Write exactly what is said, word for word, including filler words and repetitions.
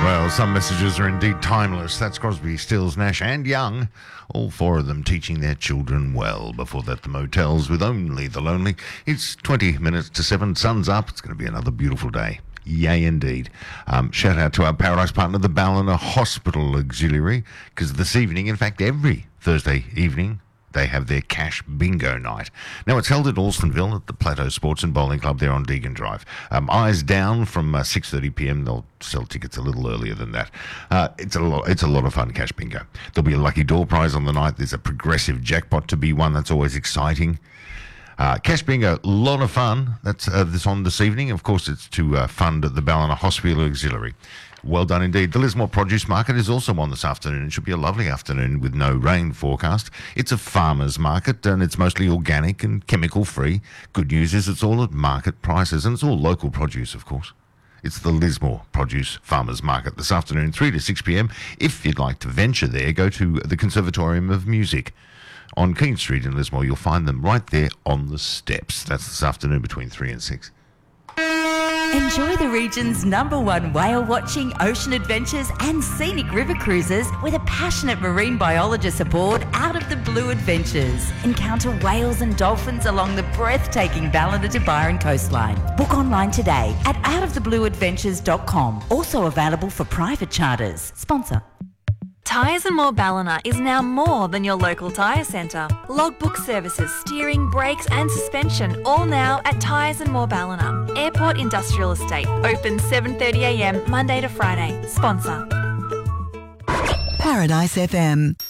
Well, some messages are indeed timeless. That's Crosby, Stills, Nash and Young. All four of them teaching their children well. Before that, the Motels with Only the Lonely. It's twenty minutes to seven. Sun's up. It's going to be another beautiful day. Yay, indeed. Um, shout out to our Paradise partner, the Ballina Hospital Auxiliary, because this evening, in fact, every Thursday evening, they have their cash bingo night. Now, it's held at Alstonville at the Plateau Sports and Bowling Club there on Deegan Drive. Um, eyes down from uh, six thirty p.m. They'll sell tickets a little earlier than that. Uh, it's a lot. It's a lot of fun, cash bingo. There'll be a lucky door prize on the night. There's a progressive jackpot to be won. That's always exciting. Uh, cash bingo, a lot of fun. That's uh, this on this evening. Of course, it's to uh, fund the Ballina Hospital Auxiliary. Well done indeed. The Lismore Produce Market is also on this afternoon. It should be a lovely afternoon with no rain forecast. It's a farmer's market and it's mostly organic and chemical free. Good news is it's all at market prices and it's all local produce, of course. It's the Lismore Produce Farmers Market this afternoon, three to six p.m. If you'd like to venture there, go to the Conservatorium of Music on Keene Street in Lismore. You'll find them right there on the steps. That's this afternoon between three and six. Enjoy the region's number one whale-watching, ocean adventures and scenic river cruises with a passionate marine biologist aboard Out of the Blue Adventures. Encounter whales and dolphins along the breathtaking Ballina to Byron coastline. Book online today at out of the blue adventures dot com. Also available for private charters. Sponsor. Tyres and More Ballina is now more than your local tyre centre. Logbook services, steering, brakes and suspension, all now at Tyres and More Ballina. Airport Industrial Estate, open seven thirty a m Monday to Friday. Sponsor. Paradise F M.